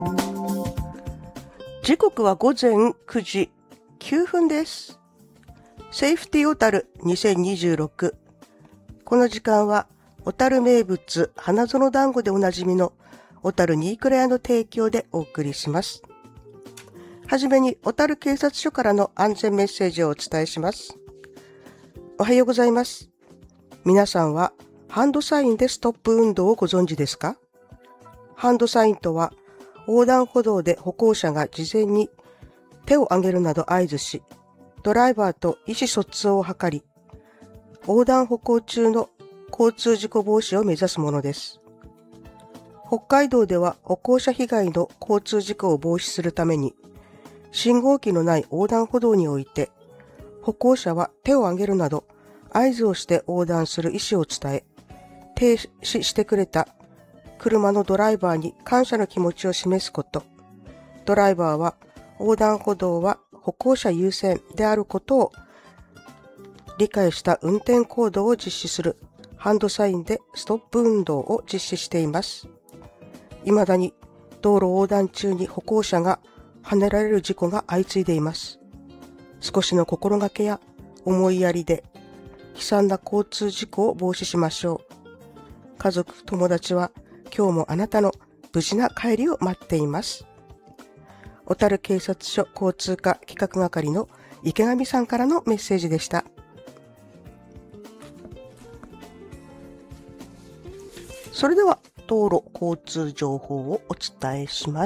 時刻は午前9時9分です。セーフティー小樽2026。この時間は小樽名物花園団子でおなじみの小樽ニークレアの提供でお送りします。はじめに小樽警察署からの安全メッセージをお伝えします。おはようございます。皆さんはハンドサインでストップ運動をご存知ですか？ハンドサインとは横断歩道で歩行者が事前に手を挙げるなど合図し、ドライバーと意思疎通を図り、横断歩行中の交通事故防止を目指すものです。北海道では歩行者被害の交通事故を防止するために、信号機のない横断歩道において、歩行者は手を挙げるなど合図をして横断する意思を伝え、停止してくれた車のドライバーに感謝の気持ちを示すこと。ドライバーは横断歩道は歩行者優先であることを理解した運転行動を実施するハンドサインでストップ運動を実施しています。未だに道路横断中に歩行者がはねられる事故が相次いでいます。少しの心がけや思いやりで悲惨な交通事故を防止しましょう。家族、友達は今日もあなたの無事な帰りを待っています。小樽警察署交通課企画係の池上さんからのメッセージでした。それでは道路交通情報をお伝えします。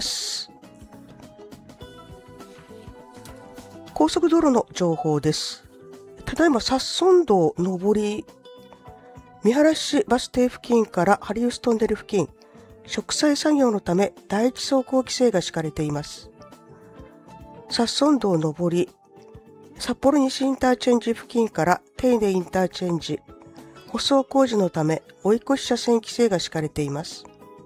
高速道路の情報です。ただいま札村道上り見晴市バス停付近からハリウストンネル付近、植栽作業のため第一走行規制が敷かれています。札村道上り、札幌西インターチェンジ付近から手稲インターチェンジ、舗装工事のため追い越し車線規制が敷かれています。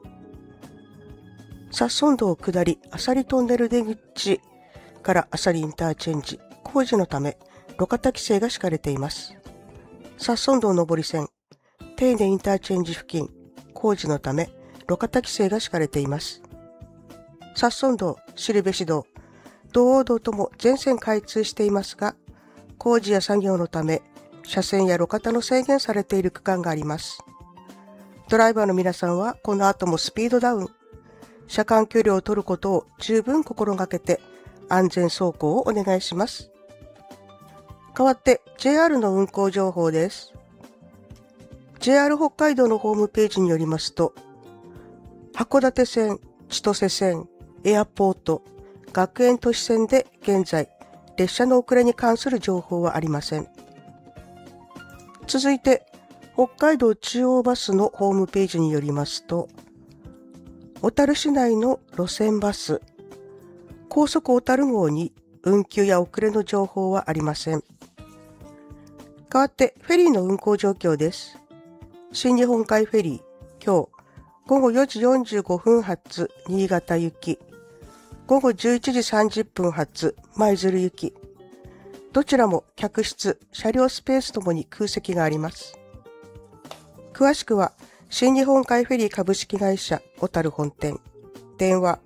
札村道下り、朝里トンネル出口から朝里インターチェンジ、工事のため路肩規制が敷かれています。札村道上り線、手稲インターチェンジ付近、工事のため路肩規制が敷かれています。札村道、後部市道、道央道とも全線開通していますが、工事や作業のため、車線や路肩の制限されている区間があります。ドライバーの皆さんはこの後もスピードダウン、車間距離を取ることを十分心がけて安全走行をお願いします。代わって JR の運行情報です。JR 北海道のホームページによりますと、函館線、千歳線、エアポート、学園都市線で現在、列車の遅れに関する情報はありません。続いて、北海道中央バスのホームページによりますと、小樽市内の路線バス、高速小樽号に運休や遅れの情報はありません。代わってフェリーの運行状況です。新日本海フェリー、今日午後4時45分発新潟行き、午後11時30分発舞鶴行き、どちらも客室、車両スペースともに空席があります。詳しくは新日本海フェリー株式会社小樽本店、電話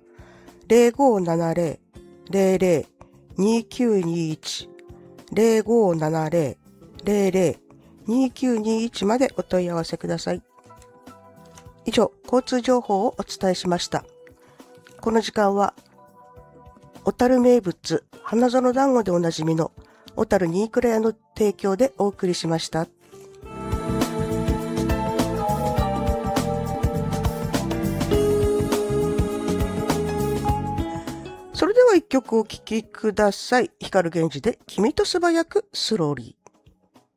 0570-00-2921 0570-00-2921までお問い合わせください。以上、交通情報をお伝えしました。この時間は、小樽名物、花園団子でおなじみの小樽ニークレアの提供でお送りしました。それでは一曲お聴きください。光源氏で君と素早くスローリー。